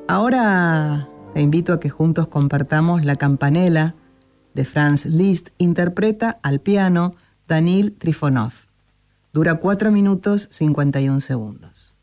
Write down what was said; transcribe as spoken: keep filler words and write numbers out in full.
Ahora te invito a que juntos compartamos La Campanella de Franz Liszt. Interpreta al piano Danil Trifonov. Dura cuatro minutos cincuenta y un segundos.